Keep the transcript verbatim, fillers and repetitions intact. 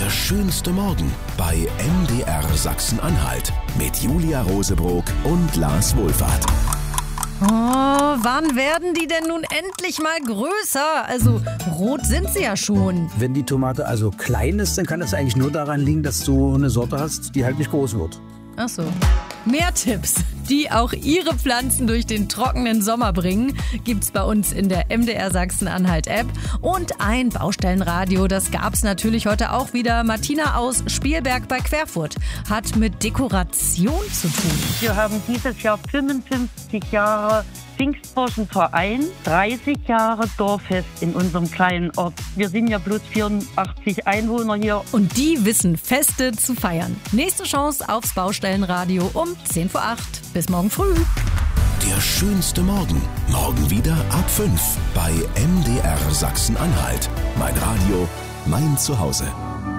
Der schönste Morgen bei M D R Sachsen-Anhalt mit Julia Rosebrock und Lars Wohlfahrt. Oh, wann werden die denn nun endlich mal größer? Also rot sind sie ja schon. Wenn die Tomate also klein ist, dann kann es eigentlich nur daran liegen, dass du eine Sorte hast, die halt nicht groß wird. Ach so. Mehr Tipps, die auch Ihre Pflanzen durch den trockenen Sommer bringen, gibt's bei uns in der M D R Sachsen-Anhalt-App. Und ein Baustellenradio, das gab's natürlich heute auch wieder. Martina aus Spielberg bei Querfurt hat mit Dekoration zu tun. Wir haben dieses Jahr fünfundfünfzig Jahre Pfingstburschenverein, dreißig Jahre Dorffest in unserem kleinen Ort. Wir sind ja bloß vierundachtzig Einwohner hier. Und die wissen Feste zu feiern. Nächste Chance aufs Baustellenradio um zehn vor acht. Bis morgen früh. Der schönste Morgen. Morgen wieder ab fünf bei M D R Sachsen-Anhalt. Mein Radio, mein Zuhause.